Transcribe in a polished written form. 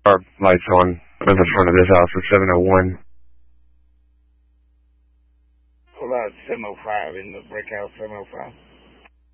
car lights on at the front of this house at 701. Pull out 705 in the brick house, 705.